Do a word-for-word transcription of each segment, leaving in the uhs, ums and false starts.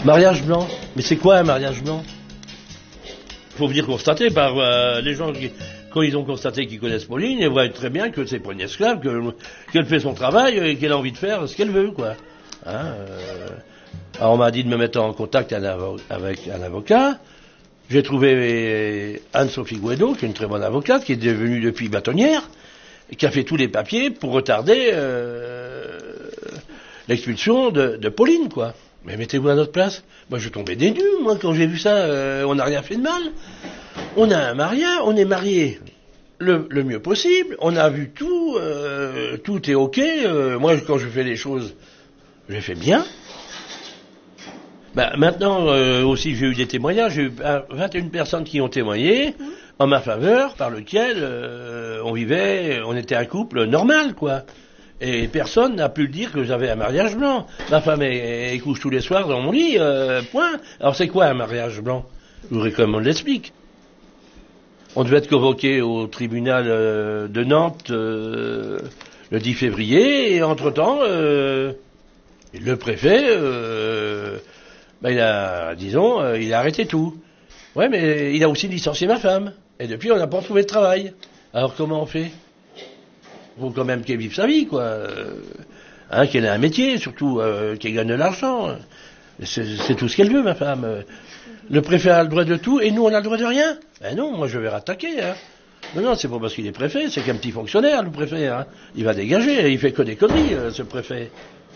Mariage blanc. Mais c'est quoi un mariage blanc? Il faut venir constater par euh, les gens qui, quand ils ont constaté qu'ils connaissent Pauline, ils voient très bien que c'est pas une esclave, que, qu'elle fait son travail et qu'elle a envie de faire ce qu'elle veut, quoi. Hein, euh... Alors on m'a dit de me mettre en contact avec un avocat. J'ai trouvé Anne-Sophie Guedo, qui est une très bonne avocate, qui est devenue depuis bâtonnière, et qui a fait tous les papiers pour retarder euh, l'expulsion de, de Pauline, quoi. Mais mettez-vous à notre place. Moi, je tombais des nues, moi, quand j'ai vu ça. Euh, on n'a rien fait de mal. On a un mariage, on est mariés le, le mieux possible. On a vu tout, euh, tout est OK. Euh, moi, quand je fais les choses, je les fais bien. Ben, maintenant, euh, aussi, j'ai eu des témoignages. J'ai eu vingt et une personnes qui ont témoigné en ma faveur, par lequel euh, on vivait, on était un couple normal, quoi. Et personne n'a pu le dire que j'avais un mariage blanc. Ma femme, elle, elle couche tous les soirs dans mon lit, euh, point. Alors c'est quoi un mariage blanc? Je voudrais quand même on l'explique. On devait être convoqué au tribunal euh, de Nantes euh, le dix février, et entre-temps, euh, le préfet, euh, ben il a, disons, euh, il a arrêté tout. Ouais, mais il a aussi licencié ma femme. Et depuis, on n'a pas trouvé de travail. Alors comment on fait? Il faut quand même qu'elle vive sa vie, quoi. Euh, hein, qu'elle ait un métier, surtout, euh, qu'elle gagne de l'argent. C'est, c'est tout ce qu'elle veut, ma femme. Le préfet a le droit de tout, et nous, on a le droit de rien. Ben non, moi, je vais rattaquer, hein. Non, non, c'est pas parce qu'il est préfet, c'est qu'un petit fonctionnaire, le préfet, hein. Il va dégager, il fait que des conneries, euh, ce préfet.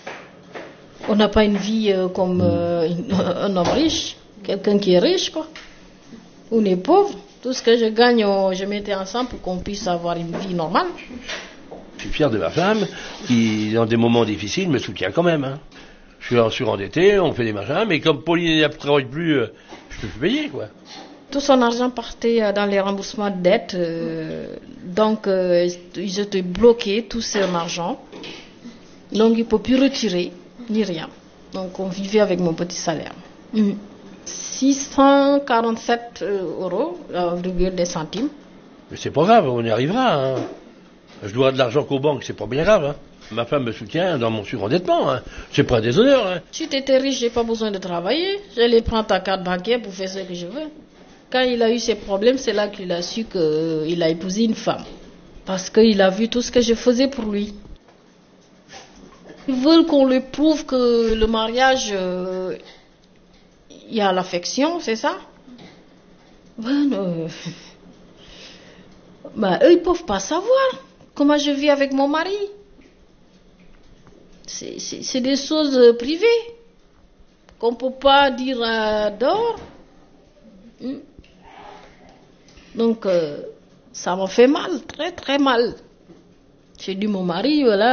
On n'a pas une vie euh, comme euh, un homme riche, quelqu'un qui est riche, quoi. On est pauvre. Tout ce que je gagne, on, je mettais ensemble pour qu'on puisse avoir une vie normale. Je suis fier de ma femme, qui, dans des moments difficiles, me soutient quand même, hein. Je suis surendetté, on fait des machins, mais comme Pauline ne travaille plus, euh, je peux plus payer, quoi. Tout son argent partait dans les remboursements de dettes, euh, donc euh, ils étaient bloqués, tout son argent. Donc il ne peut plus retirer, ni rien. Donc on vivait avec mon petit salaire. Mmh. six cent quarante-sept euros, virgule des centimes. Mais c'est pas grave, on y arrivera, hein. Je dois de l'argent qu'aux banques, c'est pas bien grave, hein. Ma femme me soutient dans mon surendettement, hein. C'est pas un déshonneur, hein. Si tu étais riche, j'ai pas besoin de travailler. Je les prends ta carte bancaire pour faire ce que je veux. Quand il a eu ses problèmes, c'est là qu'il a su qu'il a épousé une femme. Parce qu'il a vu tout ce que je faisais pour lui. Ils veulent qu'on lui prouve que le mariage, euh, il y a l'affection, c'est ça? Ben, euh, ben, eux, ils peuvent pas savoir comment je vis avec mon mari. C'est, c'est, c'est des choses privées qu'on ne peut pas dire euh, dehors. Hmm. Donc, euh, ça m'a fait mal, très très mal. J'ai dit mon mari, voilà.